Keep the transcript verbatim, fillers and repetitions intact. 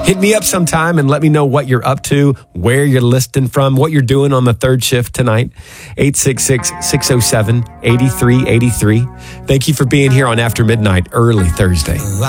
Hit me up sometime and let me know what you're up to, where you're listening from, what you're doing on the third shift tonight. eight six six, six oh seven, eight three eight three. Thank you for being here on After Midnight, early Thursday.